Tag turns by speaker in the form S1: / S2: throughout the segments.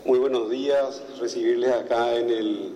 S1: Muy buenos días, recibirles acá en el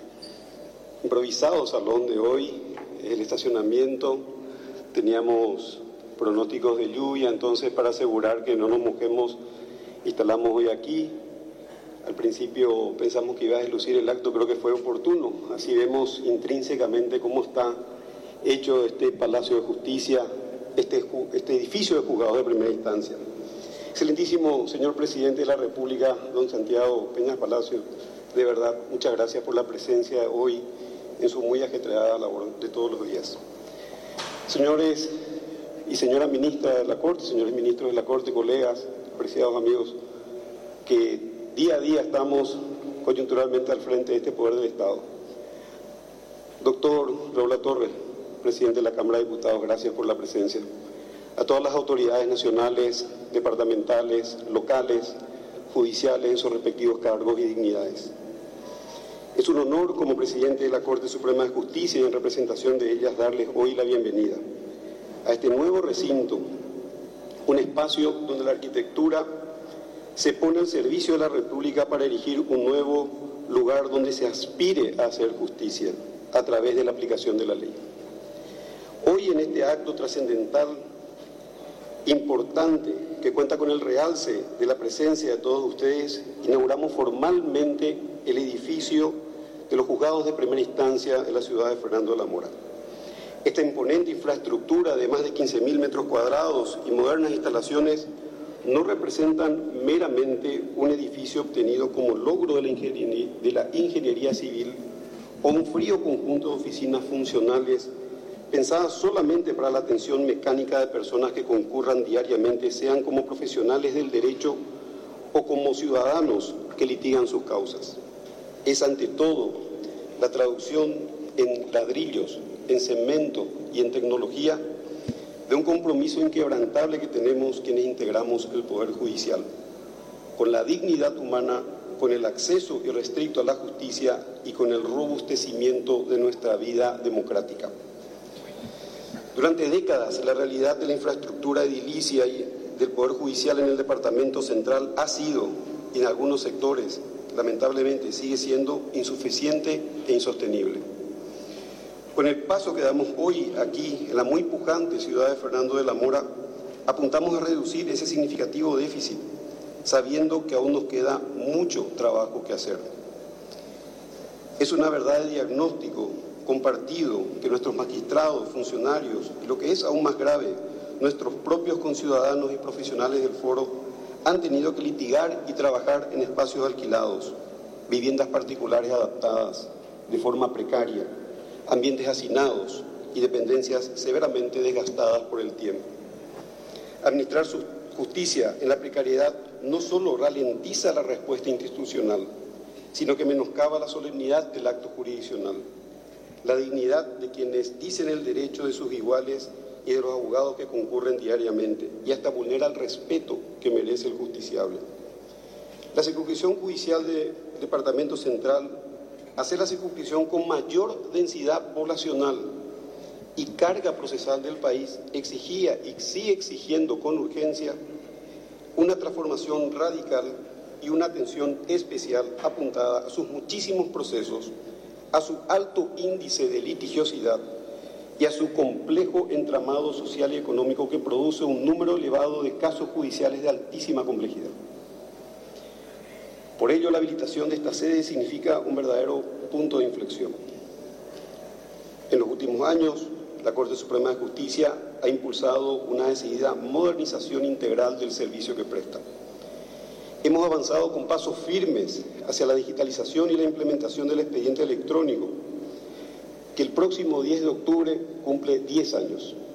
S1: improvisado salón de hoy, el estacionamiento. Teníamos pronósticos de lluvia, entonces para asegurar que no nos mojemos, instalamos hoy aquí. Al principio pensamos que iba a deslucir el acto, creo que fue oportuno. Así vemos intrínsecamente cómo está hecho este Palacio de Justicia, este edificio de juzgados de primera instancia. Excelentísimo señor Presidente de la República, don Santiago Peña Palacio, de verdad, muchas gracias por la presencia hoy en su muy ajetreada labor de todos los días. Señores y señora ministra de la Corte, señores ministros de la Corte, colegas, apreciados amigos, que día a día estamos coyunturalmente al frente de este poder del Estado. Doctor Raúl Torres, presidente de la Cámara de Diputados, gracias por la presencia. A todas las autoridades nacionales, departamentales, locales, judiciales en sus respectivos cargos y dignidades. Es un honor como presidente de la Corte Suprema de Justicia y en representación de ellas darles hoy la bienvenida a este nuevo recinto, un espacio donde la arquitectura se pone al servicio de la República para erigir un nuevo lugar donde se aspire a hacer justicia a través de la aplicación de la ley. Hoy en este acto trascendental, importante, que cuenta con el realce de la presencia de todos ustedes, inauguramos formalmente el edificio de los juzgados de primera instancia en la ciudad de Fernando de la Mora. Esta imponente infraestructura de más de 15.000 metros cuadrados y modernas instalaciones no representan meramente un edificio obtenido como logro de la ingeniería civil o un frío conjunto de oficinas funcionales pensadas solamente para la atención mecánica de personas que concurran diariamente, sean como profesionales del derecho o como ciudadanos que litigan sus causas. Es ante todo la traducción en ladrillos, en cemento y en tecnología de un compromiso inquebrantable que tenemos quienes integramos el Poder Judicial, con la dignidad humana, con el acceso irrestricto a la justicia y con el robustecimiento de nuestra vida democrática. Durante décadas, la realidad de la infraestructura edilicia y del Poder Judicial en el Departamento Central ha sido, en algunos sectores, lamentablemente, sigue siendo insuficiente e insostenible. Con el paso que damos hoy aquí, en la muy pujante ciudad de Fernando de la Mora, apuntamos a reducir ese significativo déficit, sabiendo que aún nos queda mucho trabajo que hacer. Es una verdad de diagnóstico compartido que nuestros magistrados, funcionarios y, lo que es aún más grave, nuestros propios conciudadanos y profesionales del foro han tenido que litigar y trabajar en espacios alquilados, viviendas particulares adaptadas de forma precaria, ambientes hacinados y dependencias severamente desgastadas por el tiempo. Administrar su justicia en la precariedad no solo ralentiza la respuesta institucional, sino que menoscaba la solemnidad del acto jurisdiccional, la dignidad de quienes dicen el derecho de sus iguales y de los abogados que concurren diariamente, y hasta vulnera el respeto que merece el justiciable. La circunscripción judicial del Departamento Central hace la circunscripción con mayor densidad poblacional y carga procesal del país exigía y sigue exigiendo con urgencia una transformación radical y una atención especial apuntada a sus muchísimos procesos, a su alto índice de litigiosidad y a su complejo entramado social y económico que produce un número elevado de casos judiciales de altísima complejidad. Por ello, la habilitación de esta sede significa un verdadero punto de inflexión. En los últimos años, la Corte Suprema de Justicia ha impulsado una decidida modernización integral del servicio que presta. Hemos avanzado con pasos firmes hacia la digitalización y la implementación del expediente electrónico, que el próximo 10 de octubre cumple 10 años.